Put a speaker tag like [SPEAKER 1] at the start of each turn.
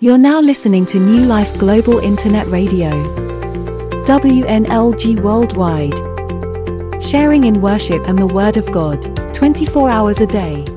[SPEAKER 1] You're now listening to New Life Global Internet Radio, WNLG Worldwide, sharing in worship and the Word of God, 24 hours a day.